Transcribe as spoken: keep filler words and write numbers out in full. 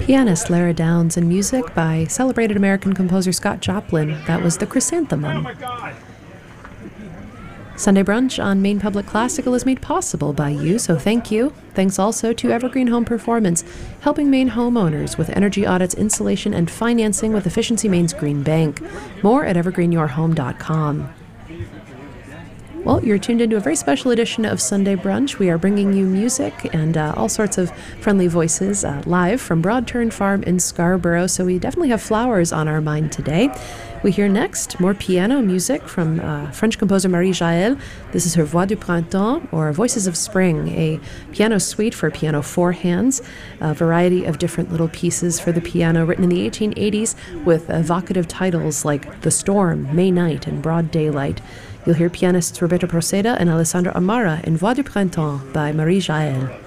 Pianist Lara Downs and music by celebrated American composer Scott Joplin. That was The Chrysanthemum. Sunday Brunch on Maine Public Classical is made possible by you, so thank you. Thanks also to Evergreen Home Performance, helping Maine homeowners with energy audits, insulation, and financing with Efficiency Maine's Green Bank. More at evergreen your home dot com. Well, you're tuned into a very special edition of Sunday Brunch. We are bringing you music and uh, all sorts of friendly voices uh, live from Broad Turn Farm in Scarborough, so we definitely have flowers on our mind today. We hear next more piano music from uh, French composer Marie Jaël. This is her Voix du Printemps, or Voices of Spring, a piano suite for piano four hands, a variety of different little pieces for the piano written in the eighteen eighties with evocative titles like The Storm, May Night, and Broad Daylight. You'll hear pianists Roberto Proceda and Alessandro Amara in Voix du Printemps by Marie Jaël.